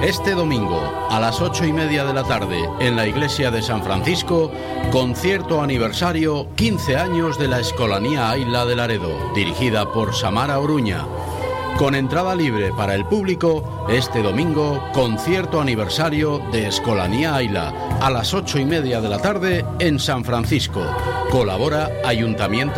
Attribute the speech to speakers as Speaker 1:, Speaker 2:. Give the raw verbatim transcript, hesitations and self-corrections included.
Speaker 1: Este domingo, a las ocho y media de la tarde, en la iglesia de San Francisco, concierto aniversario quince años de la Escolanía Aila de Laredo, dirigida por Samara Oruña. Con entrada libre para el público, este domingo, concierto aniversario de Escolanía Aila, a las ocho y media de la tarde en San Francisco. Colabora Ayuntamiento